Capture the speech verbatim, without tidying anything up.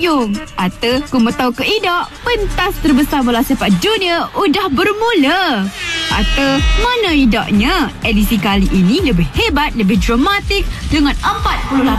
Yung Ata, ku mau tahu ke tidak, pentas terbesar bola sepak dunia udah bermula. Ata, mana idaknya? Edisi kali ini lebih hebat, lebih dramatik dengan empat puluh lapan